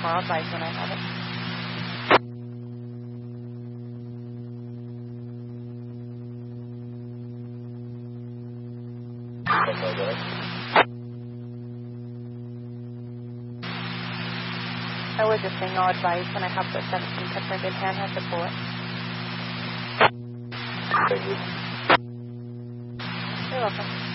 I'll advise when I have it. I was just saying I'll advise when I have the 17 confirmed in hand, has the bullet. Thank you. You're welcome.